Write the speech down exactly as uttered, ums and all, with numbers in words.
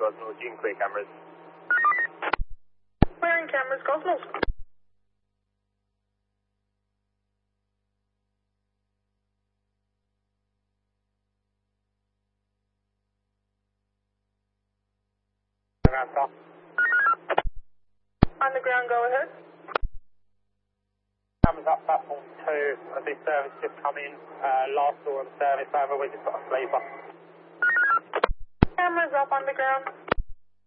Gosnell, June clear cameras. Clearing cameras, Cosmos. Underground, go ahead. Cameras up, platform two, as this service just come in, uh, last door of service over, we just got a sleeper. Cameras up, underground.